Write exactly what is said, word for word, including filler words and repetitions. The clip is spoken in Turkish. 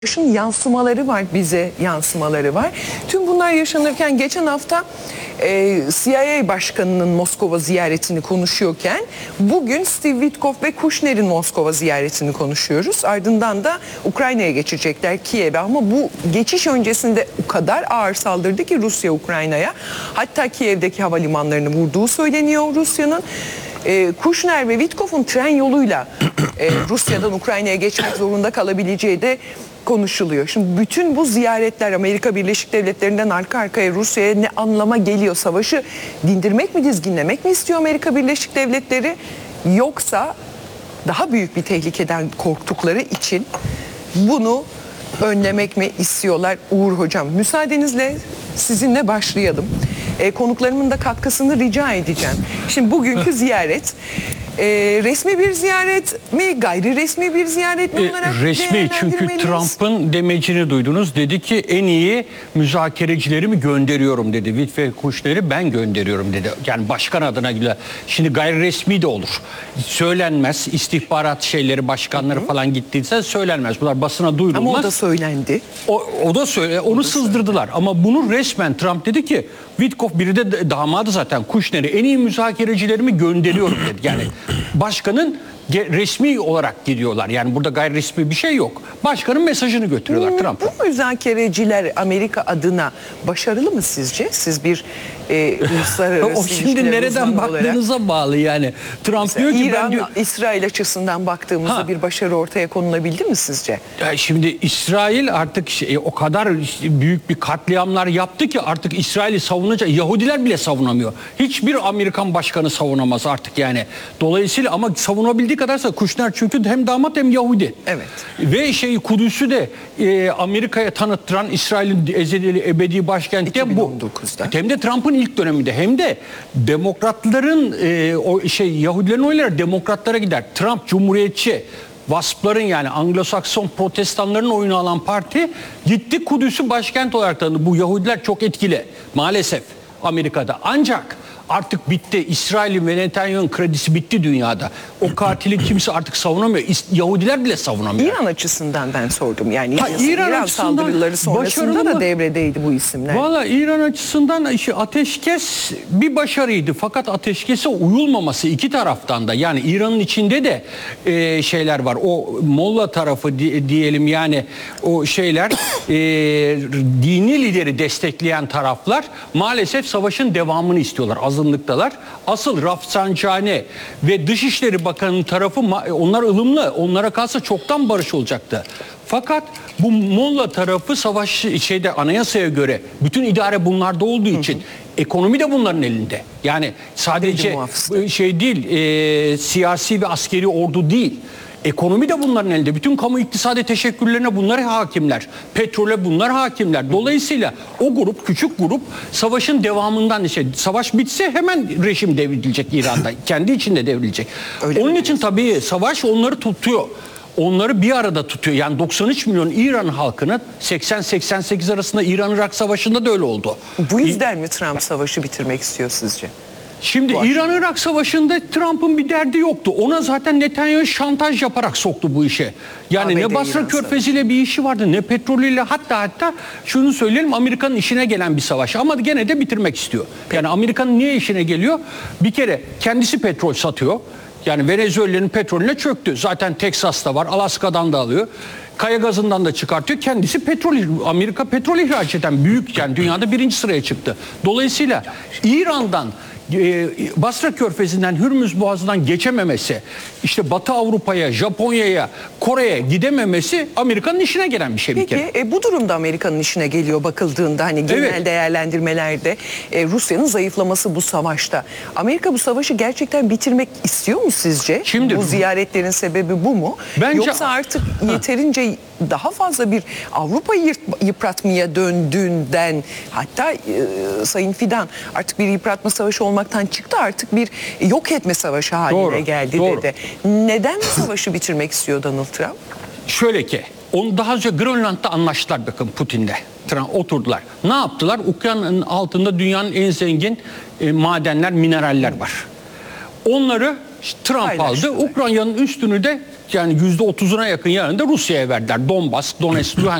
Savaşın yansımaları var, bize yansımaları var. Tüm bunlar yaşanırken geçen hafta e, C I A Başkanı'nın Moskova ziyaretini konuşuyorken bugün Steve Witkoff ve Kushner'in Moskova ziyaretini konuşuyoruz. Ardından da Ukrayna'ya geçecekler, Kiev'e, ama bu geçiş öncesinde o kadar ağır saldırdı ki Rusya Ukrayna'ya. Hatta Kiev'deki havalimanlarını vurduğu söyleniyor Rusya'nın. E, Kushner ve Witkoff'un tren yoluyla e, Rusya'dan Ukrayna'ya geçmek zorunda kalabileceği de konuşuluyor. Şimdi bütün bu ziyaretler Amerika Birleşik Devletleri'nden arka arkaya Rusya'ya ne anlama geliyor? Savaşı dindirmek mi, dizginlemek mi istiyor Amerika Birleşik Devletleri? Yoksa daha büyük bir tehlikeden korktukları için bunu önlemek mi istiyorlar? Uğur Hocam, müsaadenizle sizinle başlayalım. E, konuklarımın da katkısını rica edeceğim. Şimdi bugünkü ziyaret e, resmi bir ziyaret mi, gayri resmi bir ziyaret mi olarak e, resmi, çünkü Trump'ın demecini duydunuz. Dedi ki en iyi müzakerecilerimi gönderiyorum dedi. Witt ve Kushner'i ben gönderiyorum dedi. Yani başkan adına güle. Şimdi gayri resmi de olur. Söylenmez. İstihbarat şeyleri, başkanları Hı-hı. falan gittiyse söylenmez. Bunlar basına duyurulmaz. Ama o da söylendi. O, o da söyle, onu o da sızdırdılar. Söyle. Ama bunu resmen Trump dedi ki Witkoff, biri de damadı zaten, Kushner'i en iyi müzakerecilerimi gönderiyorum dedi. Yani başkanın resmi olarak gidiyorlar. Yani burada gayri resmi bir şey yok. Başkanın mesajını götürüyorlar Trump'a. Bu müzakereciler Amerika adına başarılı mı sizce? Siz bir e, uluslararası o şimdi nereden baktığınıza olarak bağlı yani. Trump diyor ki İran, ben diyor, İsrail açısından baktığımızda ha. bir başarı ortaya konulabildi mi sizce? Ya şimdi İsrail artık şey, o kadar büyük bir katliamlar yaptı ki artık İsrail'i savunacak Yahudiler bile savunamıyor. Hiçbir Amerikan başkanı savunamaz artık yani. Dolayısıyla ama savunabildiği kadarsa Kushner, çünkü hem damat hem Yahudi. Evet. Ve şey Kudüs'ü de e, Amerika'ya tanıttıran İsrail'in ezeli ebedi başkenti de bu. Hem de Trump'ın ilk döneminde, hem de demokratların e, o şey Yahudilerin oyları demokratlara gider. Trump cumhuriyetçi, Vaspların, yani Anglo-Sakson protestanların oyunu alan parti gitti Kudüs'ü başkent olarak tanıdı. Bu Yahudiler çok etkili maalesef Amerika'da. Ancak artık bitti. İsrail'in ve Netanyahu'nun kredisi bitti dünyada. O katili kimse artık savunamıyor. Yahudiler bile savunamıyor. İran açısından ben sordum. Yani ha, İran, İran saldırıları sonrasında da devredeydi bu isimler. Valla İran açısından işte ateşkes bir başarıydı. Fakat ateşkese uyulmaması iki taraftan da. Yani İran'ın içinde de e, şeyler var. O Molla tarafı di, diyelim yani o şeyler e, dini lideri destekleyen taraflar maalesef savaşın devamını istiyorlar. Azınlıktalar. Asıl Rafsanjani ve Dışişleri Bakanı'nın tarafı, onlar ılımlı. Onlara kalsa çoktan barış olacaktı. Fakat bu Molla tarafı savaş şeyde anayasaya göre bütün idare bunlarda olduğu için hı hı. ekonomi de bunların elinde. Yani sadece şey değil, e, siyasi ve askeri ordu değil. Ekonomi de bunların elinde. Bütün kamu iktisadi teşekkürlerine bunlar hakimler. Petrole bunlar hakimler. Dolayısıyla o grup, küçük grup savaşın devamından, işte savaş bitse hemen rejim devrilecek İran'da. Kendi içinde devrilecek. Öyle Onun için tabii savaş onları tutuyor. Onları bir arada tutuyor. Yani doksan üç milyon İran halkını seksen seksen sekiz arasında İran-Irak Savaşı'nda da öyle oldu. Bu yüzden mi Trump savaşı bitirmek istiyor sizce? Şimdi İran-Irak Savaşı'nda Trump'ın bir derdi yoktu. Ona zaten Netanyahu şantaj yaparak soktu bu işe. Yani ne Basra Körfezi'yle bir işi vardı, ne petrolüyle, hatta hatta şunu söyleyelim, Amerika'nın işine gelen bir savaş. Ama gene de bitirmek istiyor. Yani Amerika'nın niye işine geliyor? Bir kere kendisi petrol satıyor. Yani Venezuela'nın petrolüne çöktü. Zaten Teksas'ta var, Alaska'dan da alıyor. Kaya gazından da çıkartıyor. Kendisi petrol, Amerika petrol ihraç eden büyük, yani dünyada birinci sıraya çıktı. Dolayısıyla İran'dan, Basra Körfezi'nden, Hürmüz Boğazı'ndan geçememesi, işte Batı Avrupa'ya, Japonya'ya, Kore'ye gidememesi Amerika'nın işine gelen bir şey. Peki, bir kere. E, bu durumda Amerika'nın işine geliyor bakıldığında, hani genel evet. değerlendirmelerde e, Rusya'nın zayıflaması bu savaşta. Amerika bu savaşı gerçekten bitirmek istiyor mu sizce? Şimdi, bu ziyaretlerin sebebi bu mu? Bence, Yoksa artık ha. yeterince daha fazla bir Avrupa'yı yıpratmaya döndüğünden, hatta e, Sayın Fidan artık bir yıpratma savaşı olmaktan çıktı, artık bir yok etme savaşı haline doğru, geldi doğru. dedi. Neden savaşı bitirmek istiyor Donald Trump? Şöyle ki, onu daha önce Grönland'da anlaştılar, bakın Putin'le. Trump oturdular. Ne yaptılar? Okyanın altında dünyanın en zengin e, madenler, mineraller var. Onları Trump Paylaştılar. aldı. Ukrayna'nın üstünü de yani yüzde otuzuna yakın yanında Rusya'ya verdiler. Donbas, Donetsk, Luhansk